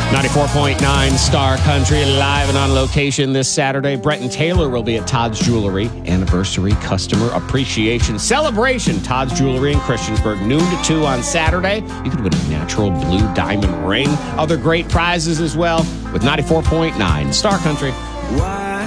94.9 Star Country, live and on location this Saturday. Brett and Taylor will be at Todd's Jewelry Anniversary Customer Appreciation Celebration. Todd's Jewelry in Christiansburg, noon to 2 on Saturday. You could win a natural blue diamond ring. Other great prizes as well with 94.9 Star Country. Why